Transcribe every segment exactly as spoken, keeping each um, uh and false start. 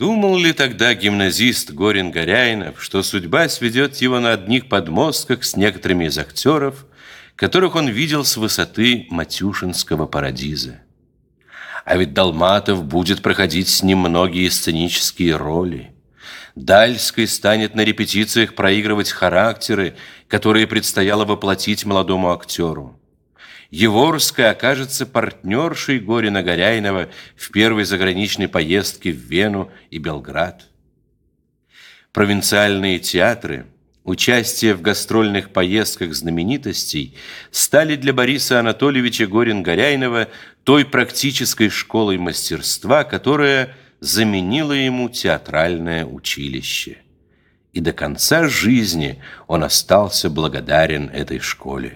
Думал ли тогда гимназист Горин Горяйнов, что судьба сведет его на одних подмостках с некоторыми из актеров, которых он видел с высоты Матюшинского парадиза? А ведь Долматов будет проходить с ним многие сценические роли. Дальский станет на репетициях проигрывать характеры, которые предстояло воплотить молодому актеру. Еворская окажется партнершей Горина Горяйнова в первой заграничной поездке в Вену и Белград. Провинциальные театры, участие в гастрольных поездках знаменитостей стали для Бориса Анатольевича Горин-Горяйнова той практической школой мастерства, которая заменила ему театральное училище. И до конца жизни он остался благодарен этой школе.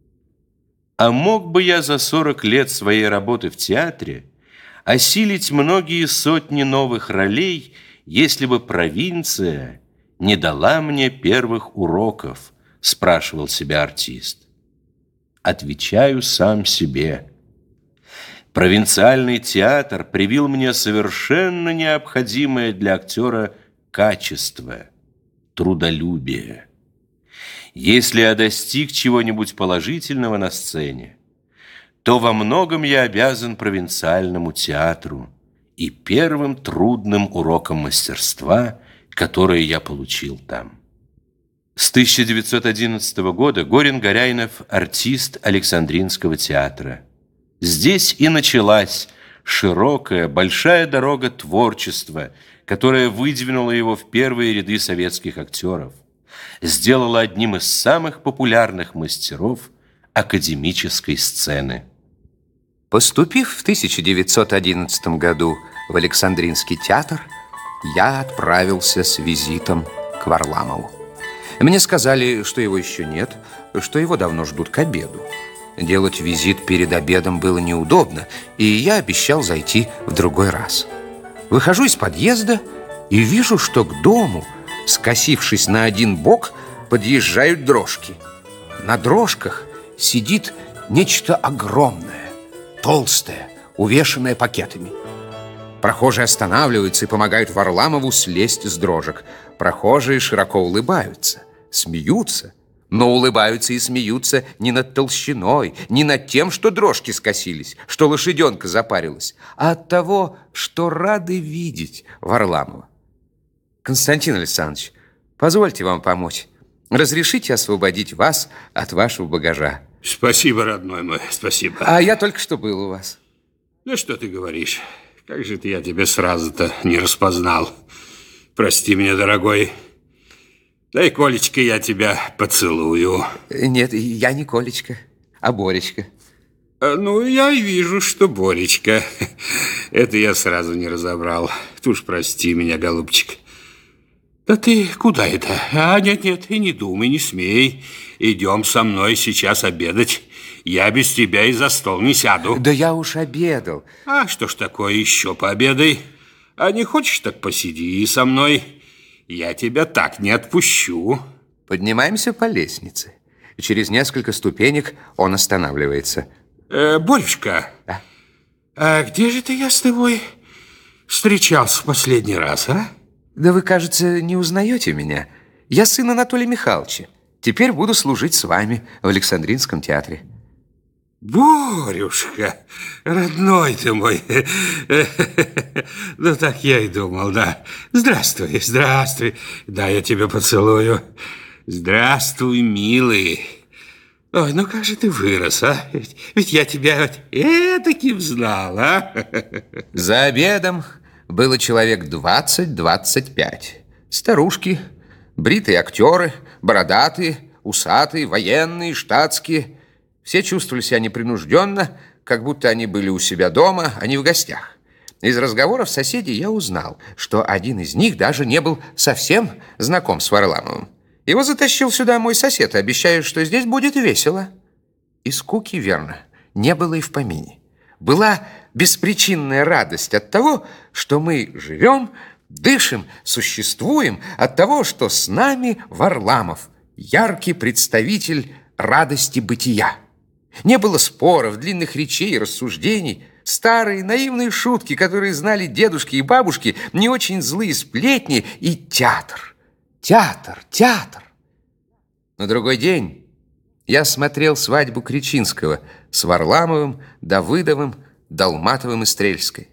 А мог бы я за сорок лет своей работы в театре осилить многие сотни новых ролей, если бы провинция не дала мне первых уроков, спрашивал себя артист. Отвечаю сам себе. Провинциальный театр привил мне совершенно необходимое для актера качество – трудолюбие. Если я достиг чего-нибудь положительного на сцене, то во многом я обязан провинциальному театру и первым трудным урокам мастерства, которые я получил там. С тысяча девятьсот одиннадцатого года Горин-Горяйнов – артист Александринского театра. Здесь и началась широкая, большая дорога творчества, которая выдвинула его в первые ряды советских актеров, сделала одним из самых популярных мастеров академической сцены. Поступив в тысяча девятьсот одиннадцатом году в Александринский театр, я отправился с визитом к Варламову. Мне сказали, что его еще нет, что его давно ждут к обеду. Делать визит перед обедом было неудобно, и я обещал зайти в другой раз. Выхожу из подъезда и вижу, что к дому, скосившись на один бок, подъезжают дрожки. На дрожках сидит нечто огромное, толстое, увешанное пакетами. Прохожие останавливаются и помогают Варламову слезть с дрожек. Прохожие широко улыбаются, смеются, но улыбаются и смеются не над толщиной, не над тем, что дрожки скосились, что лошаденка запарилась, а от того, что рады видеть Варламова. Константин Александрович, позвольте вам помочь. Разрешите освободить вас от вашего багажа. Спасибо, родной мой, спасибо. А я только что был у вас. Ну, что ты говоришь? Как же ты я тебя сразу-то не распознал? Прости меня, дорогой. Дай, Колечка, я тебя поцелую. Нет, я не Колечка, а Боречка. А, ну, я и вижу, что Боречка. Это я сразу не разобрал. Ты уж прости меня, голубчик. Да ты куда это? А, нет-нет, и не думай, не смей. Идем со мной сейчас обедать. Я без тебя и за стол не сяду. Да я уж обедал. А что ж такое, еще пообедай. А не хочешь, так посиди со мной. Я тебя так не отпущу. Поднимаемся по лестнице. Через несколько ступенек он останавливается. Э, Борюшка, да? А где же ты я с тобой встречался в последний раз, а? Да вы, кажется, не узнаете меня. Я сын Анатолия Михайловича. Теперь буду служить с вами в Александринском театре. Борюшка, родной ты мой. Ну, так я и думал, да. Здравствуй, здравствуй. Да, я тебя поцелую. Здравствуй, милый. Ой, ну как же ты вырос, а? Ведь, ведь я тебя этаким знал, а? За обедом было человек двадцать-двадцать пять. Старушки, бритые актеры, бородатые, усатые, военные, штатские. Все чувствовали себя непринужденно, как будто они были у себя дома, а не в гостях. Из разговоров соседей я узнал, что один из них даже не был совсем знаком с Варламовым. Его затащил сюда мой сосед, обещая, что здесь будет весело. И скуки, верно, не было и в помине. Была беспричинная радость от того, что мы живем, дышим, существуем, от того, что с нами Варламов, яркий представитель радости бытия. Не было споров, длинных речей и рассуждений. Старые наивные шутки, которые знали дедушки и бабушки, не очень злые сплетни и театр. Театр, театр. На другой день я смотрел свадьбу Кричинского с Варламовым, Давыдовым, Долматовым и Стрельской.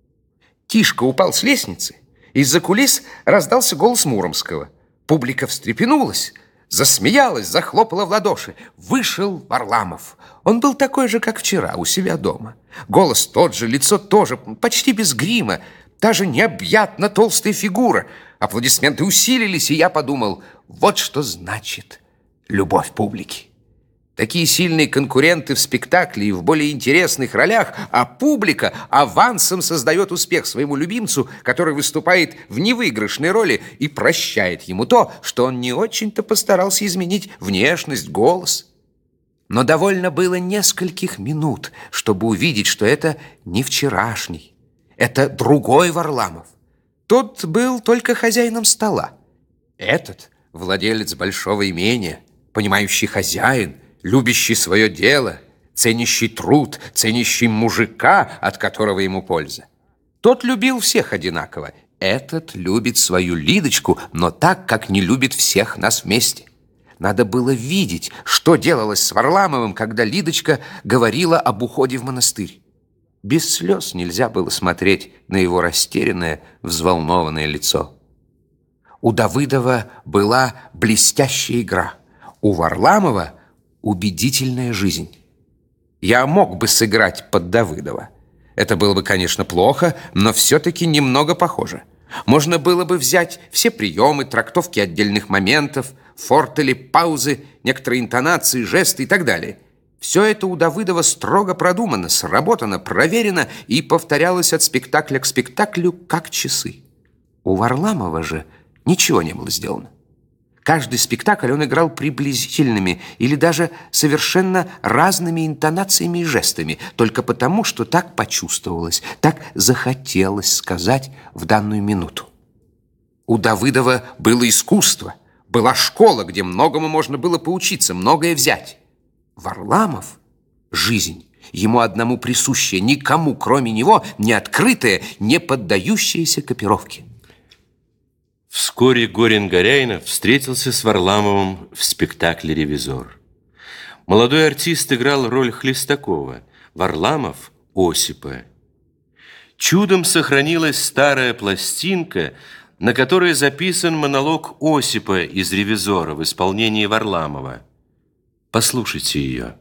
Тишка упал с лестницы. Из-за кулис раздался голос Муромского. Публика встрепенулась, засмеялась, захлопала в ладоши. Вышел Варламов. Он был такой же, как вчера, у себя дома. Голос тот же, лицо тоже, почти без грима. Та же необъятно толстая фигура. Аплодисменты усилились, и я подумал, вот что значит любовь публики. Такие сильные конкуренты в спектакле и в более интересных ролях, а публика авансом создает успех своему любимцу, который выступает в невыигрышной роли и прощает ему то, что он не очень-то постарался изменить внешность, голос. Но довольно было нескольких минут, чтобы увидеть, что это не вчерашний, это другой Варламов. Тот был только хозяином стола. Этот владелец большого имения, понимающий хозяин, любящий свое дело, ценящий труд, ценящий мужика, от которого ему польза. Тот любил всех одинаково. Этот любит свою Лидочку, но так, как не любит всех нас вместе. Надо было видеть, что делалось с Варламовым, когда Лидочка говорила об уходе в монастырь. Без слез нельзя было смотреть на его растерянное, взволнованное лицо. У Давыдова была блестящая игра. У Варламова убедительная жизнь. Я мог бы сыграть под Давыдова. Это было бы, конечно, плохо, но все-таки немного похоже. Можно было бы взять все приемы, трактовки отдельных моментов, фортели, паузы, некоторые интонации, жесты и так далее. Все это у Давыдова строго продумано, сработано, проверено и повторялось от спектакля к спектаклю, как часы. У Варламова же ничего не было сделано. Каждый спектакль он играл приблизительными или даже совершенно разными интонациями и жестами, только потому, что так почувствовалось, так захотелось сказать в данную минуту. У Давыдова было искусство, была школа, где многому можно было поучиться, многое взять. Варламов — жизнь, ему одному присущая, никому, кроме него, не открытая, не поддающаяся копировке. Вскоре Горин-Горяйнов встретился с Варламовым в спектакле «Ревизор». Молодой артист играл роль Хлестакова, Варламов – Осипа. Чудом сохранилась старая пластинка, на которой записан монолог Осипа из «Ревизора» в исполнении Варламова. Послушайте ее.